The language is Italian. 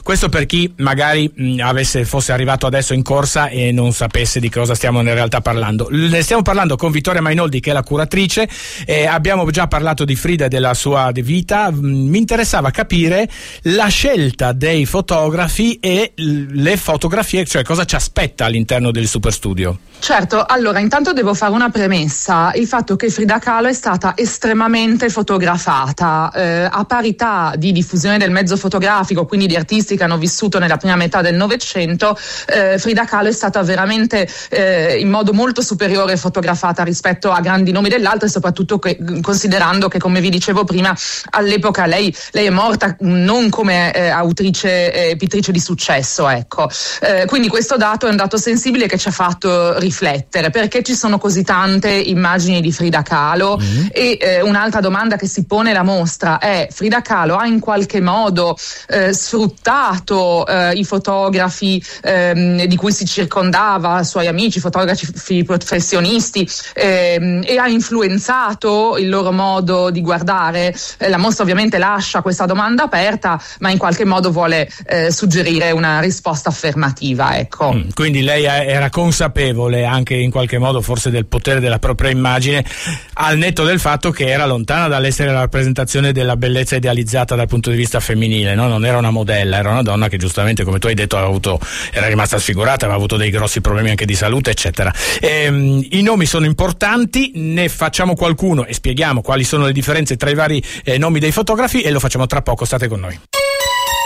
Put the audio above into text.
Questo per chi magari fosse arrivato adesso in corsa e non sapesse di cosa stiamo in realtà parlando. Ne stiamo parlando con Vittoria Mainoldi, che è la curatrice. Abbiamo già parlato di Frida e della sua vita. Mi interessava capire la scelta dei fotografi e le fotografie, cioè cosa ci aspetta all'interno del Super Studio. Certo, allora intanto devo fare una premessa: il fatto che Frida Kahlo è stata estremamente fotografata, a parità di diffusione del mezzo fotografico, quindi di artisti che hanno vissuto nella prima metà del Novecento. Frida Kahlo è stata veramente in modo molto superiore fotografata rispetto a grandi nomi dell'altro, e soprattutto considerando che, come vi dicevo prima, all'epoca lei è morta non come autrice pittrice di successo, ecco. Quindi questo dato è un dato sensibile che ci ha fatto riflettere, perché ci sono così tante immagini di Frida Kahlo. E un'altra domanda che si pone la mostra è: Frida Kahlo ha in qualche modo sfruttato i fotografi di cui si circondava, suoi amici, fotografi professionisti, e ha influenzato il loro modo di guardare? La mostra ovviamente lascia questa domanda aperta, ma in qualche modo vuole suggerire una risposta affermativa, ecco. Quindi lei era consapevole anche in qualche modo forse del potere della propria immagine, al netto del fatto che era lontana dall'essere la rappresentazione della bellezza idealizzata dal punto di vista femminile, no? Non era una modella, era una donna che giustamente, come tu hai detto, era rimasta sfigurata, aveva avuto dei grossi problemi anche di salute, eccetera. I nomi sono importanti, ne facciamo qualcuno e spieghiamo quali sono le differenze tra i vari nomi dei fotografi, e lo facciamo tra poco. State con noi.